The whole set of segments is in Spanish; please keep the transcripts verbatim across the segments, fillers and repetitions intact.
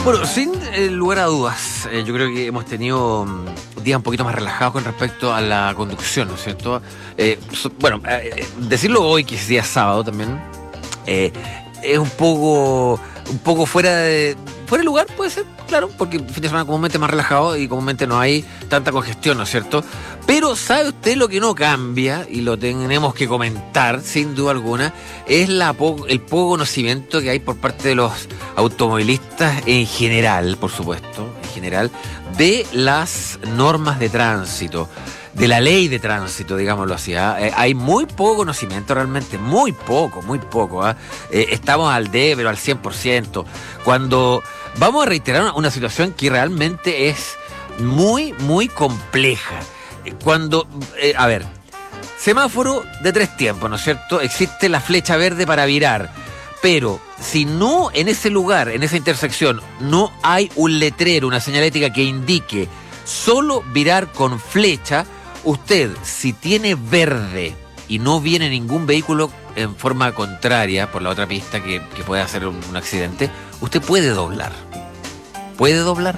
Bueno, sin eh, lugar a dudas, eh, yo creo que hemos tenido um, días un poquito más relajados con respecto a la conducción, ¿no es cierto? Eh, so, bueno, eh, decirlo hoy, que es día sábado también, eh, es un poco, un poco fuera de, fuera de lugar, puede ser, claro, porque el fin de semana comúnmente es más relajado y comúnmente no hay tanta congestión, ¿no es cierto? Pero ¿sabe usted lo que no cambia? Y lo tenemos que comentar, sin duda alguna, es la po- el poco conocimiento que hay por parte de los automovilistas en general, por supuesto, en general, de las normas de tránsito, de la ley de tránsito, digámoslo así. ¿ah? Eh, hay muy poco conocimiento realmente, muy poco, muy poco. ¿ah? Eh, estamos al debe, pero al cien por ciento. Cuando vamos a reiterar una, una situación que realmente es muy, muy compleja. Cuando, eh, a ver, semáforo de tres tiempos, ¿no es cierto? Existe la flecha verde para virar, pero si no en ese lugar, en esa intersección, no hay un letrero, una señalética que indique solo virar con flecha, usted, si tiene verde y no viene ningún vehículo en forma contraria por la otra pista que, que puede hacer un, un accidente, usted puede doblar. ¿Puede doblar?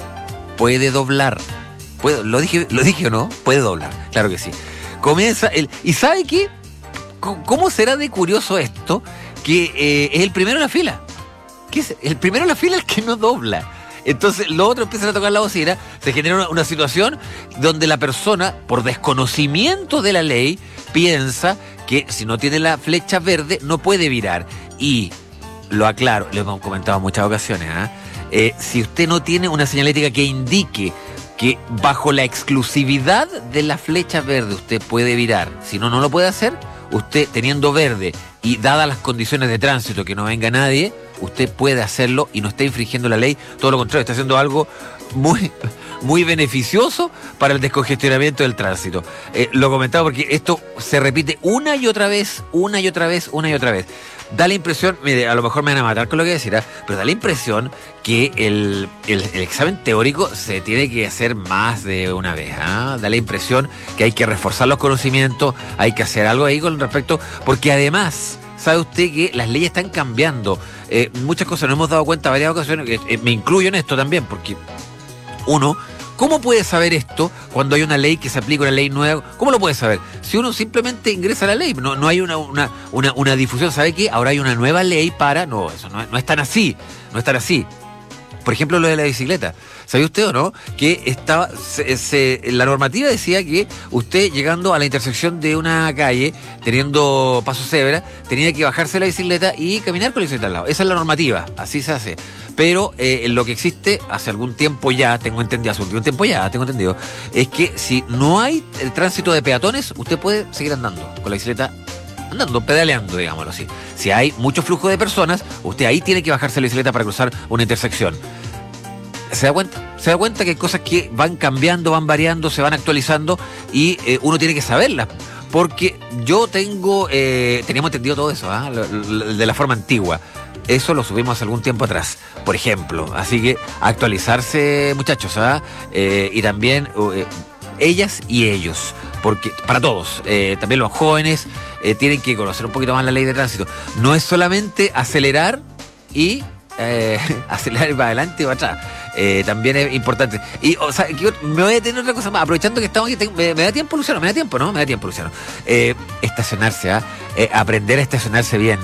Puede doblar. ¿Puedo? ¿Lo dije, lo dije o no? Puede doblar, claro que sí. Comienza el... ¿Y sabe qué? ¿Cómo será de curioso esto? Que eh, es el primero en la fila. ¿Qué es? El primero en la fila es el que no dobla. Entonces los otros empiezan a tocar la bocina, se genera una, una situación donde la persona, por desconocimiento de la ley, piensa que si no tiene la flecha verde no puede virar. Y lo aclaro, lo hemos comentado en muchas ocasiones, ¿eh? Eh, si usted no tiene una señalética que indique que bajo la exclusividad de la flecha verde usted puede virar, si no, no lo puede hacer, usted teniendo verde y dadas las condiciones de tránsito, que no venga nadie, usted puede hacerlo y no está infringiendo la ley, todo lo contrario, está haciendo algo muy, muy beneficioso para el descongestionamiento del tránsito. Eh, lo comentaba porque esto se repite una y otra vez, una y otra vez, una y otra vez. Da la impresión, mire, a lo mejor me van a matar con lo que decir, ¿eh? Pero da la impresión que el, el, el examen teórico se tiene que hacer más de una vez. ¿eh? Da la impresión que hay que reforzar los conocimientos, hay que hacer algo ahí con respecto, porque además, sabe usted que las leyes están cambiando. Eh, muchas cosas nos hemos dado cuenta varias ocasiones, eh, eh, me incluyo en esto también, porque uno... ¿Cómo puede saber esto cuando hay una ley que se aplica, una ley nueva? ¿Cómo lo puede saber? Si uno simplemente ingresa a la ley, no, no hay una, una, una, una difusión. ¿Sabe qué? Ahora hay una nueva ley para... No, eso no, no es tan así, no es tan así. Por ejemplo, lo de la bicicleta. ¿Sabía usted o no? Que estaba, se, se, la normativa decía que usted llegando a la intersección de una calle, teniendo paso cebra, tenía que bajarse la bicicleta y caminar con la bicicleta al lado. Esa es la normativa, así se hace. Pero eh, lo que existe hace algún tiempo ya, tengo entendido, hace algún tiempo ya, tengo entendido, es que si no hay el tránsito de peatones, usted puede seguir andando con la bicicleta, andando, pedaleando, digámoslo así. Si hay mucho flujo de personas, usted ahí tiene que bajarse la bicicleta para cruzar una intersección. ¿Se da cuenta? Se da cuenta que hay cosas que van cambiando, van variando, se van actualizando y eh, uno tiene que saberlas. Porque yo tengo, eh, teníamos entendido todo eso, ¿eh? de la forma antigua. Eso lo subimos hace algún tiempo atrás, por ejemplo. Así que actualizarse, muchachos, ¿eh? Eh, y también eh, ellas y ellos. Porque para todos, eh, también los jóvenes eh, tienen que conocer un poquito más la ley de tránsito. No es solamente acelerar y eh, acelerar para adelante y para atrás. Eh, también es importante. Y, o sea, me voy a tener otra cosa más. Aprovechando que estamos aquí, tengo, me, me da tiempo, Luciano, me da tiempo, ¿no? Me da tiempo, Luciano. Eh, estacionarse, ¿ah? ¿eh? Eh, aprender a estacionarse bien.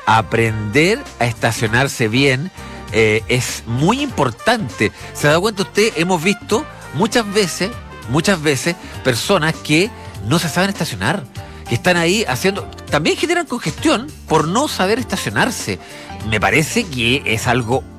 Aprender a estacionarse bien eh, es muy importante. ¿Se ha dado cuenta usted? Hemos visto muchas veces, muchas veces, personas que no se saben estacionar, que están ahí haciendo... También generan congestión por no saber estacionarse. Me parece que es algo